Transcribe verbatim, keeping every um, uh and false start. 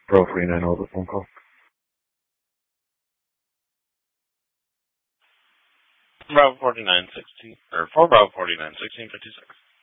Bravo forty-nine, over phone call. Bravo forty-nine, sixteen, or four Bravo forty-nine, sixteen fifty-six.